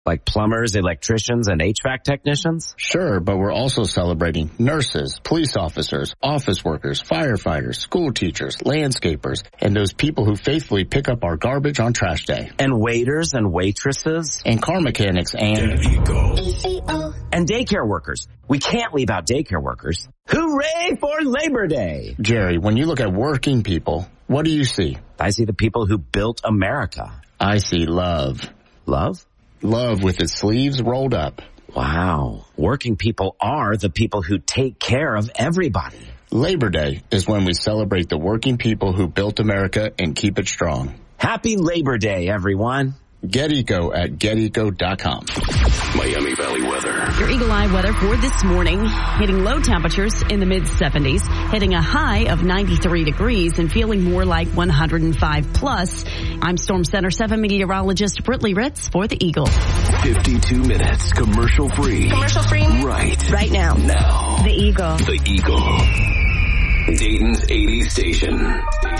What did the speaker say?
Like plumbers, electricians, and HVAC technicians? Sure, but we're also celebrating nurses, police officers, office workers, firefighters, school teachers, landscapers, and those people who faithfully pick up our garbage on trash day. And waiters and waitresses? And car mechanics and... There you go. And daycare workers. We can't leave out daycare workers. Hooray for Labor Day! Jerry, when you look at working people, what do you see? I see the people who built America. I see love. Love? Love with its sleeves rolled up. Wow. Working people are the people who take care of everybody. Labor Day is when we celebrate the working people who built America and keep it strong. Happy Labor Day, everyone. Get Eco at geteco.com. Miami Valley weather. Your Eagle Eye weather for this morning, hitting low temperatures in the mid-70s, hitting a high of 93 degrees and feeling more like 105 plus. I'm Storm Center 7 meteorologist Brittany Ritz for the Eagle. 52 minutes commercial free. Commercial free? Right now. Now. The Eagle. The Eagle. Dayton's 80s station.